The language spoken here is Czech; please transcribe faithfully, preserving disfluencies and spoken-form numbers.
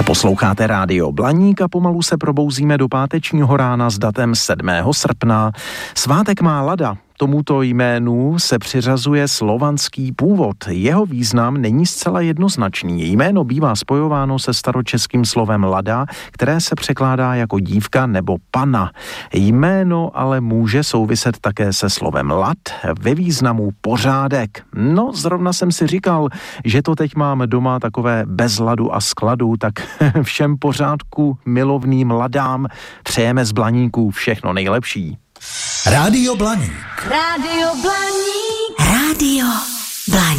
Posloucháte Rádio Blaník a pomalu se probouzíme do pátečního rána s datem sedmého srpna. Svátek má Lada. Tomuto jménu se přiřazuje slovanský původ. Jeho význam není zcela jednoznačný. Jméno bývá spojováno se staročeským slovem Lada, které se překládá jako dívka nebo pana. Jméno ale může souviset také se slovem lad ve významu pořádek. No, zrovna jsem si říkal, že to teď mám doma takové bez ladu a skladu, tak všem pořádku milovným ladám přejeme z Blaníku všechno nejlepší. Rádio Blaník. Rádio Blaník. Rádio Blaník.